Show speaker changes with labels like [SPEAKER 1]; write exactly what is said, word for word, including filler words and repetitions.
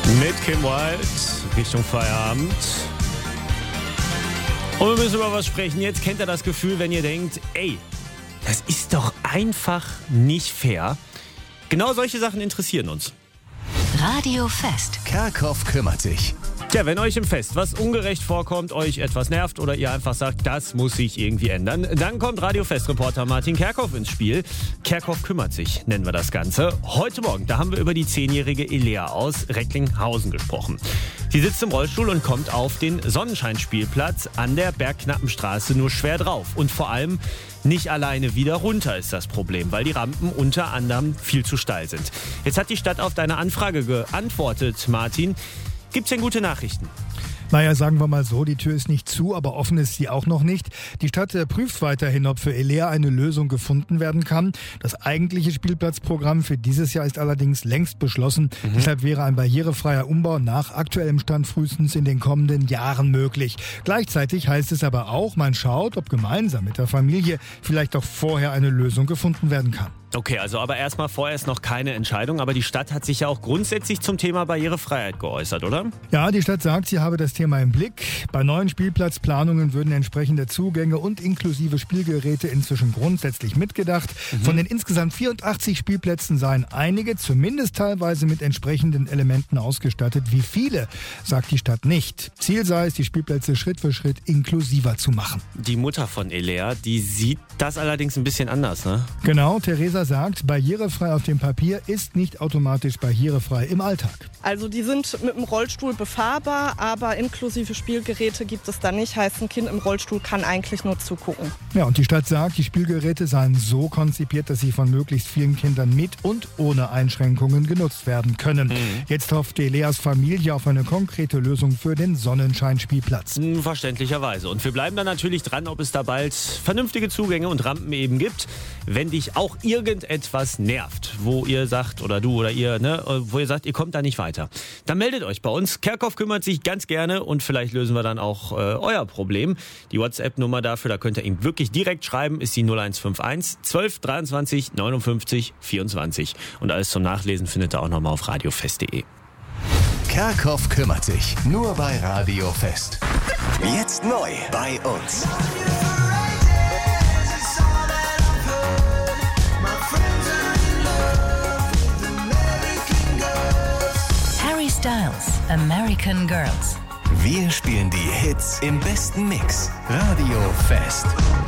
[SPEAKER 1] Mit Kim Wilde Richtung Feierabend. Und wir müssen über was sprechen. Jetzt kennt ihr das Gefühl, wenn ihr denkt, ey, das ist doch einfach nicht fair. Genau solche Sachen interessieren uns.
[SPEAKER 2] Radio Fest.
[SPEAKER 3] Kerkhoff kümmert sich.
[SPEAKER 1] Tja, wenn euch im Fest was ungerecht vorkommt, euch etwas nervt oder ihr einfach sagt, das muss sich irgendwie ändern, dann kommt Radio Fest-Reporter Martin Kerkhoff ins Spiel. Kerkhoff kümmert sich, nennen wir das Ganze. Heute Morgen, da haben wir über die zehnjährige Elea aus Recklinghausen gesprochen. Sie sitzt im Rollstuhl und kommt auf den Sonnenscheinspielplatz an der Bergknappenstraße nur schwer drauf. Und vor allem nicht alleine wieder runter ist das Problem, weil die Rampen unter anderem viel zu steil sind. Jetzt hat die Stadt auf deine Anfrage geantwortet, Martin. Gibt's denn gute Nachrichten?
[SPEAKER 4] Naja, sagen wir mal so, die Tür ist nicht zu, aber offen ist sie auch noch nicht. Die Stadt äh, prüft weiterhin, ob für Elea eine Lösung gefunden werden kann. Das eigentliche Spielplatzprogramm für dieses Jahr ist allerdings längst beschlossen. Mhm. Deshalb wäre ein barrierefreier Umbau nach aktuellem Stand frühestens in den kommenden Jahren möglich. Gleichzeitig heißt es aber auch, man schaut, ob gemeinsam mit der Familie vielleicht auch vorher eine Lösung gefunden werden kann.
[SPEAKER 1] Okay, also aber erstmal vorerst noch keine Entscheidung, aber die Stadt hat sich ja auch grundsätzlich zum Thema Barrierefreiheit geäußert, oder?
[SPEAKER 4] Ja, die Stadt sagt, sie habe das Thema im Blick. Bei neuen Spielplatzplanungen würden entsprechende Zugänge und inklusive Spielgeräte inzwischen grundsätzlich mitgedacht. Mhm. Von den insgesamt vierundachtzig Spielplätzen seien einige zumindest teilweise mit entsprechenden Elementen ausgestattet. Wie viele, sagt die Stadt nicht. Ziel sei es, die Spielplätze Schritt für Schritt inklusiver zu machen.
[SPEAKER 1] Die Mutter von Elea, die sieht das allerdings ein bisschen anders, ne?
[SPEAKER 4] Genau, Theresa sagt, barrierefrei auf dem Papier ist nicht automatisch barrierefrei im Alltag.
[SPEAKER 5] Also die sind mit dem Rollstuhl befahrbar, aber inklusive Spielgeräte gibt es da nicht. Heißt, ein Kind im Rollstuhl kann eigentlich nur zugucken.
[SPEAKER 4] Ja, und die Stadt sagt, die Spielgeräte seien so konzipiert, dass sie von möglichst vielen Kindern mit und ohne Einschränkungen genutzt werden können. Mhm. Jetzt hofft Eleas Familie auf eine konkrete Lösung für den Sonnenscheinspielplatz.
[SPEAKER 1] Verständlicherweise. Und wir bleiben dann natürlich dran, ob es da bald vernünftige Zugänge und Rampen eben gibt. Wenn dich auch irgendetwas nervt, wo ihr sagt, oder du oder ihr, ne, wo ihr sagt, ihr kommt da nicht weiter, dann meldet euch bei uns. Kerkhoff kümmert sich ganz gerne und vielleicht lösen wir dann auch äh, euer Problem. Die WhatsApp-Nummer dafür, da könnt ihr ihm wirklich direkt schreiben, ist die null eins fünf eins zwölf dreiundzwanzig neunundfünfzig vierundzwanzig. Und alles zum Nachlesen findet ihr auch nochmal auf radiofest punkt de.
[SPEAKER 3] Kerkhoff kümmert sich. Nur bei Radio Fest. Jetzt neu bei uns.
[SPEAKER 2] Harry Styles, American Girls.
[SPEAKER 3] Wir spielen die Hits im besten Mix. Radio Fest.